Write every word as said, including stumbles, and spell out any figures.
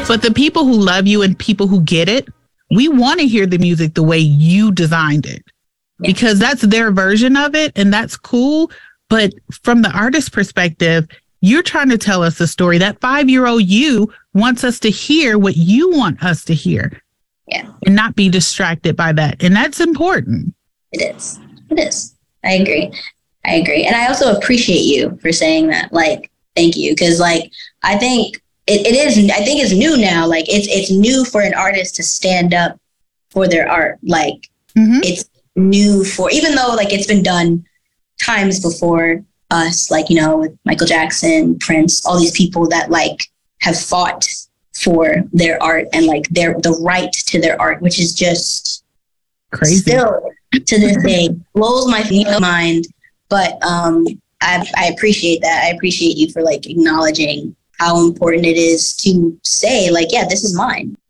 But the people who love you and people who get it, we want to hear the music the way you designed it, yeah. because that's their version of it. And that's cool. But from the artist's perspective, you're trying to tell us a story. That five-year-old you wants us to hear what you want us to hear. Yeah. And not be distracted by that. And that's important. It is. It is. I agree. I agree. And I also appreciate you for saying that. Like, thank you. Because, like, I think it, it is, I think it's new now. Like, it's it's new for an artist to stand up for their art. Like, mm-hmm. it's new for, even though, like, it's been done times before us, like, you know, with Michael Jackson, Prince, all these people that, like, have fought for their art and, like, their the right to their art, which is just crazy. Still, to this day, blows my mind. But um, I, I appreciate that. I appreciate you for, like, acknowledging how important it is to say, like, yeah, this is mine.